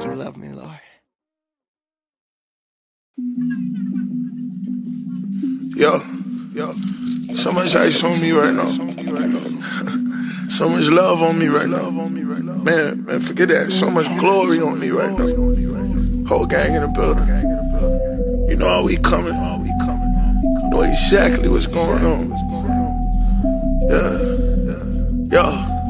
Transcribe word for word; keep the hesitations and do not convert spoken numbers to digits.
you love me, Lord. Yo, yo, so much ice on me right now. So much love on me right now. Man, man, forget that. So much glory on me right now. Whole gang in the building. You know how we coming. You know exactly what's going on. Yeah.